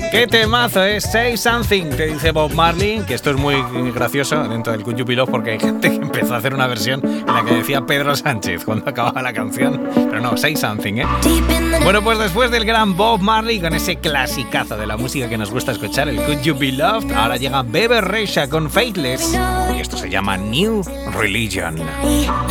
¡Qué temazo es! Say Something, te dice Bob Marley, que esto es muy gracioso dentro del Could You Be Love porque hay gente que empezó a hacer una versión en la que decía Pedro Sánchez cuando acababa la canción. Pero no, Say Something, ¿eh? Bueno, pues después del gran Bob Marley con ese clasicazo de la música que nos gusta escuchar, el Could You Be Loved, ahora llega Bebe Rexha con Faithless y esto se llama New Religion.